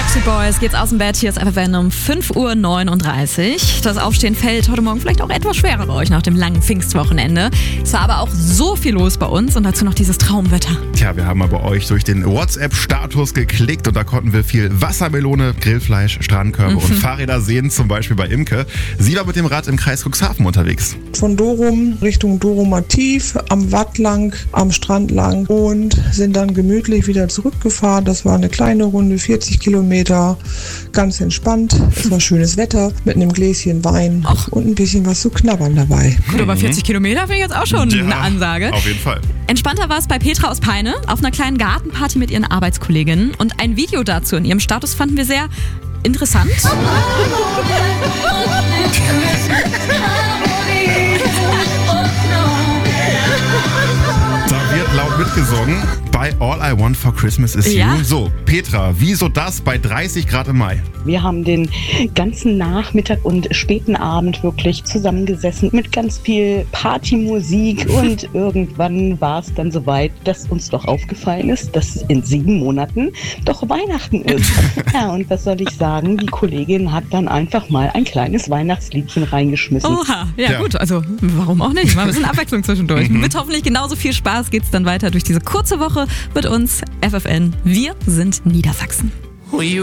Backstreet Boys geht's aus dem Bett. Hier ist FFN um 5:39 Uhr. Das Aufstehen fällt heute Morgen vielleicht auch etwas schwerer bei euch nach dem langen Pfingstwochenende. Es war aber auch so viel los bei uns und dazu noch dieses Traumwetter. Tja, wir haben aber euch durch den WhatsApp-Status geklickt und da konnten wir viel Wassermelone, Grillfleisch, Strandkörbe und Fahrräder sehen, zum Beispiel bei Imke. Sie war mit dem Rad im Kreis Cuxhaven unterwegs. Von Dorum Richtung Dorumer Tief, am Watt lang, am Strand lang und sind dann gemütlich wieder zurückgefahren. Das war eine kleine Runde, 40 Kilometer, ganz entspannt. Es war schönes Wetter mit einem Gläschen Wein und ein bisschen was zu knabbern dabei. Gut, aber 40 Kilometer finde ich jetzt auch schon eine Ansage. Auf jeden Fall. Entspannter war es bei Petra aus Peine auf einer kleinen Gartenparty mit ihren Arbeitskolleginnen. Und ein Video dazu in ihrem Status fanden wir sehr interessant. Da wird laut mitgesungen bei All I Want for Christmas is You. Ja. So, Petra, wieso das bei 30 Grad im Mai? Wir haben den ganzen Nachmittag und späten Abend wirklich zusammengesessen mit ganz viel Partymusik und irgendwann war es dann soweit, dass uns doch aufgefallen ist, dass in 7 Monaten doch Weihnachten ist. Ja, und was soll ich sagen? Die Kollegin hat dann einfach mal ein kleines Weihnachtsliedchen reingeschmissen. Oha, ja Ja. gut, also warum auch nicht? Mal ein bisschen Abwechslung zwischendurch. Mit hoffentlich genauso viel Spaß geht's dann weiter durch diese kurze Woche mit uns, FFN. Wir sind Niedersachsen.